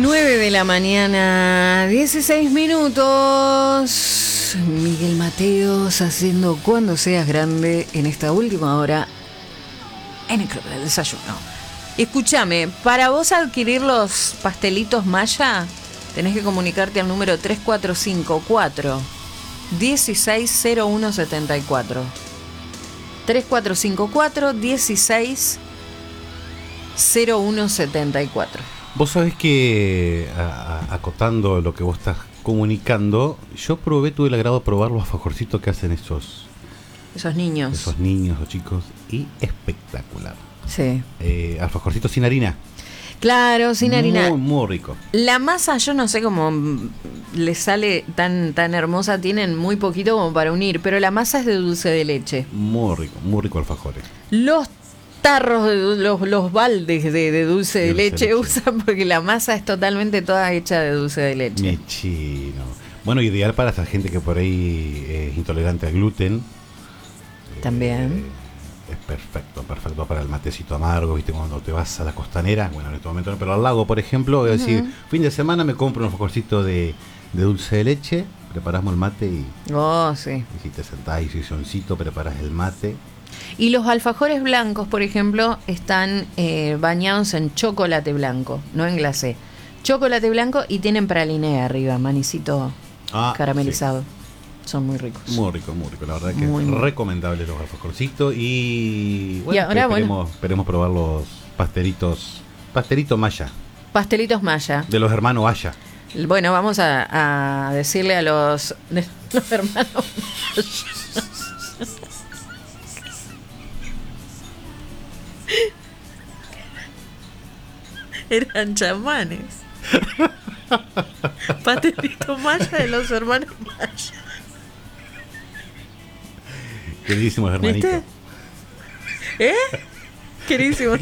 9 de la mañana, 16 minutos. Miguel Mateos haciendo Cuando Seas Grande en esta última hora en el Club del Desayuno. Escúchame, para vos adquirir los pastelitos Maya, tenés que comunicarte al número 3454 160174. 3454 160174. Vos sabés que, acotando lo que vos estás comunicando, yo tuve el agrado de probar los alfajorcitos que hacen esos niños o chicos, y espectacular. Sí. Alfajorcitos sin harina. Claro, sin harina. Muy, muy rico. La masa, yo no sé cómo les sale tan hermosa, tienen muy poquito como para unir, pero la masa es de dulce de leche. Muy rico alfajores. Los tarros, los baldes de dulce de leche usan porque la masa es totalmente toda hecha de dulce de leche. Mi chino. Bueno, ideal para esa gente que por ahí es intolerante al gluten. También. Es perfecto para el matecito amargo, ¿viste? Cuando te vas a la costanera, bueno, en este momento no, pero al lago, por ejemplo, es decir, fin de semana me compro un alfajorcito de dulce de leche, preparamos el mate y si te sentás y silloncito, preparas el mate. Y los alfajores blancos, por ejemplo, están bañados en chocolate blanco, no en glacé. Chocolate blanco y tienen praliné arriba, manicito caramelizado. Sí. Son muy ricos. Muy rico, la verdad que es recomendable los alfajorcitos. Y bueno, esperemos probar los pastelitos Maya. Pastelitos Maya. De los hermanos Aya. Bueno, vamos a decirle a los hermanos Maya. Eran chamanes. Pastelito Maya de los hermanos Maya. Queridísimos hermanitos. ¿Viste? Queridísimos.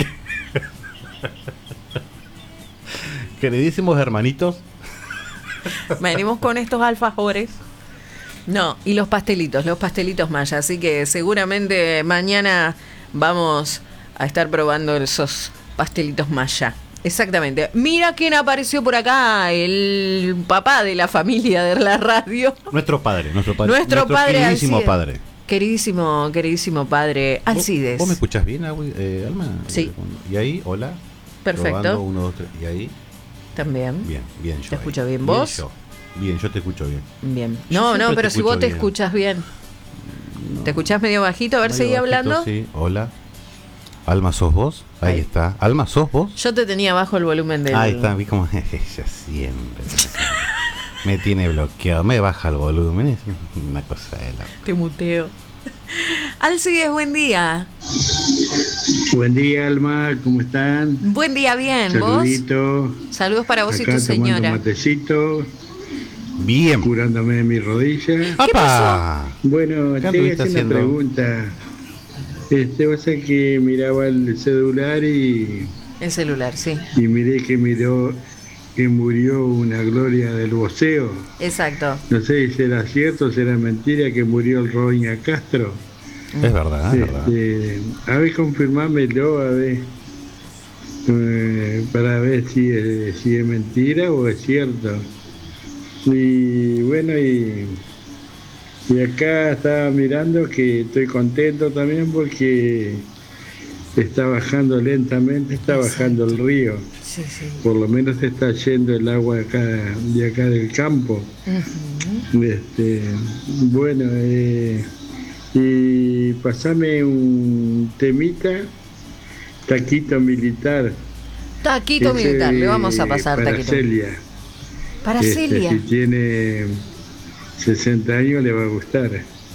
Queridísimos hermanitos. Venimos con estos alfajores. No, y los pastelitos Maya. Así que seguramente mañana vamos a estar probando esos pastelitos Maya. Exactamente. Mira quién apareció por acá, el papá de la familia de la radio. Nuestro padre queridísimo padre. Queridísimo padre Alcides. ¿Vos me escuchás bien, Alma? Sí. ¿Y ahí? Hola. Perfecto. Probando, 1, 2, 3. ¿Y ahí? También. Bien, yo. ¿Te escucho bien vos? Bien, yo te escucho bien. Bien. No, pero si vos te escuchas bien. ¿Te escuchás medio bajito? A ver, seguí hablando. Sí, hola. Alma, ¿sos vos? Ahí está. Alma, ¿sos vos? Yo te tenía bajo el volumen del... Ahí está, vi como ella siempre me tiene bloqueado, me baja el volumen, es una cosa de la... Te muteo. Alcides, buen día. Buen día, Alma, ¿cómo están? Buen día, bien. Saludito. ¿Vos? Saludos para vos acá y tu señora. Un matecito. Bien. Curándome de mi rodilla. ¿Qué pasó? Bueno, te voy a hacer una pregunta. Vos sabés que miraba el celular y... El celular, sí. Y miré que murió una gloria del boxeo. Exacto. No sé si será cierto o será mentira que murió el Roña Castro. Es verdad, es verdad. A ver, confirmámelo, a ver. Para ver si es mentira o es cierto. Y bueno, y acá estaba mirando que estoy contento también porque está bajando lentamente, está bajando el río. Sí. Por lo menos está yendo el agua de acá del campo. Bueno, y pasame un temita, taquito militar. Taquito militar, le vamos a pasar para taquito. Celia. Para Celia. Si tiene 60 años le va a gustar.